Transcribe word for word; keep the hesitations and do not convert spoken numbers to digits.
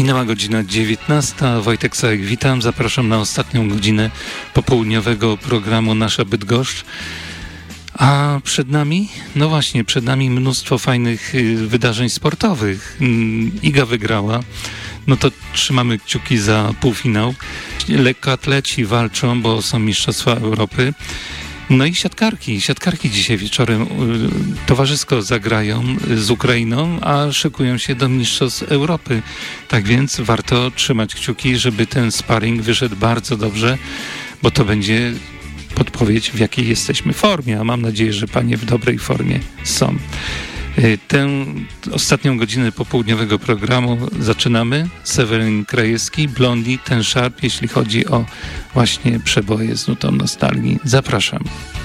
Minęła godzina dziewiętnasta. Wojtek Sałek, witam. Zapraszam na ostatnią godzinę popołudniowego programu Nasza Bydgoszcz. A przed nami, no właśnie, przed nami mnóstwo fajnych y, wydarzeń sportowych. Y, Iga wygrała, no to trzymamy kciuki za półfinał. Lekkoatleci walczą, bo są Mistrzostwa Europy. No i siatkarki. Siatkarki dzisiaj wieczorem y, towarzysko zagrają z Ukrainą, a szykują się do Mistrzostw Europy. Tak więc warto trzymać kciuki, żeby ten sparring wyszedł bardzo dobrze, bo to będzie podpowiedź, w jakiej jesteśmy formie, a mam nadzieję, że panie w dobrej formie są. Y, tę ostatnią godzinę popołudniowego programu zaczynamy. Seweryn Krajewski, Blondie, Ten Sharp, jeśli chodzi o właśnie przeboje z nutą nostalgii. Zapraszam.